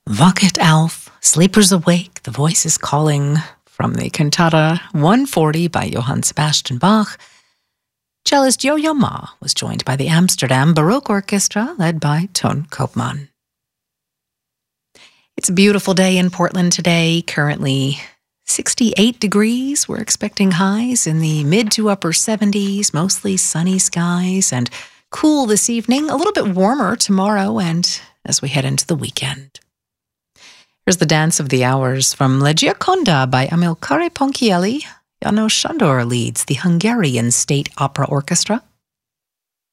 Wacht auf, sleepers awake, the voice is calling, from the cantata 140 by Johann Sebastian Bach. Cellist Yo-Yo Ma was joined by the Amsterdam Baroque Orchestra, led by Toon Koopman. It's a beautiful day in Portland today, currently 68 degrees. We're expecting highs in the mid to upper 70s, mostly sunny skies, and cool this evening, a little bit warmer tomorrow and as we head into the weekend. Here's the Dance of the Hours from La Gioconda by Amilcare Ponchielli. János Sándor leads the Hungarian State Opera Orchestra.